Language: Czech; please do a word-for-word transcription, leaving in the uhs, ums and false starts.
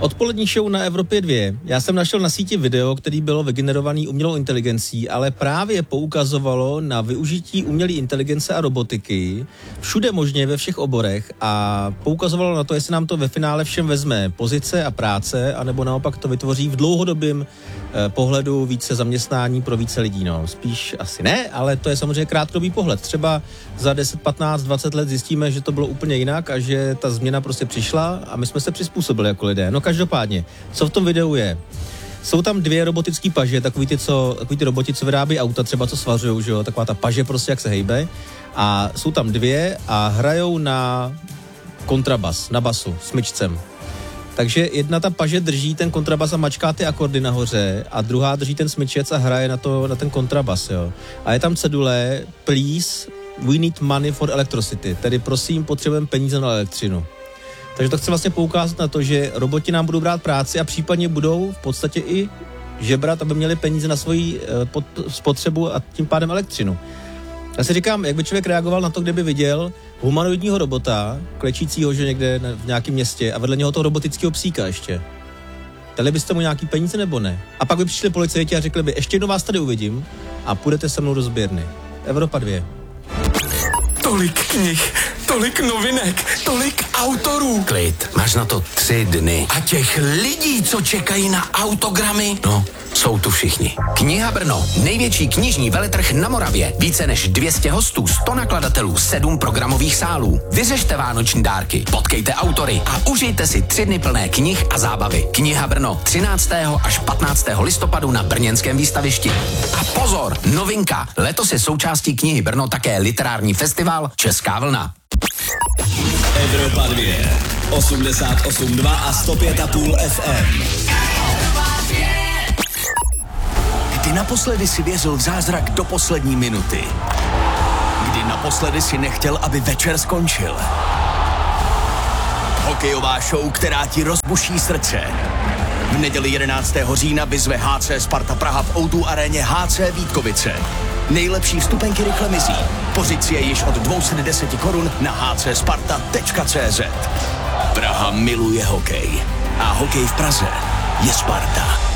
Odpolední show na Evropě dva. Já jsem našel na síti video, který bylo vygenerovaný umělou inteligencí, ale právě poukazovalo na využití umělé inteligence a robotiky všude možně ve všech oborech a poukazovalo na to, jestli nám to ve finále všem vezme pozice a práce, anebo naopak to vytvoří v dlouhodobém eh, pohledu více zaměstnání pro více lidí. No, spíš asi ne, ale to je samozřejmě krátkodobý pohled. Třeba za deset, patnáct, dvacet let zjistíme, že to bylo úplně jinak a že ta změna prostě přišla a my jsme se přizpůsobili jako lidé. No každopádně, co v tom videu je? Jsou tam dvě robotické paže, takový ty, co, takový ty roboti, co vyrábí auta, třeba co svařujou, že jo, taková ta paže prostě, jak se hejbe. A jsou tam dvě a hrajou na kontrabas, na basu, smyčcem. Takže jedna ta paže drží ten kontrabas a mačká ty akordy nahoře a druhá drží ten smyčec a hraje na, to, na ten kontrabas, jo. A je tam cedule, please, we need money for electricity, tedy prosím, potřebujeme peníze na elektřinu. Takže to chce vlastně poukázat na to, že roboti nám budou brát práci a případně budou v podstatě i žebrat, aby měli peníze na svoji uh, spotřebu a tím pádem elektřinu. Já si říkám, jak by člověk reagoval na to, kdyby viděl humanoidního robota, klečícího, že někde v nějakém městě a vedle něho toho robotického psíka ještě. Dali byste mu nějaký peníze nebo ne? A pak by přišli policajti a řekli by, ještě jednou vás tady uvidím a půjdete se mnou do sběrny. Evropa dva. Tolik knih, tolik novinek, tolik autorů. Klid, máš na to tři dny. A těch lidí, co čekají na autogramy, No, jsou tu všichni. Kniha Brno, největší knižní veletrh na Moravě. Více než dvě stě hostů, sto nakladatelů, sedm programových sálů. Vyřešte vánoční dárky, potkejte autory a užijte si tři dny plné knih a zábavy. Kniha Brno, třináctého až patnáctého listopadu na brněnském výstavišti. A pozor, novinka, letos je součástí knihy Brno také literární festival Česká vlna. Evropa dva, osmdesát osm dva a sto pět a půl F M. Kdy naposledy si věřil v zázrak do poslední minuty? Kdy naposledy si nechtěl, aby večer skončil? Hokejová show, která ti rozbuší srdce. V neděli jedenáctého října vyzve H C Sparta Praha v O dva aréně H C Vítkovice. Nejlepší vstupenky rychle mizí. Pořiď si je již od dvě stě deset korun na h c sparta tečka c z. Praha miluje hokej. A hokej v Praze je Sparta.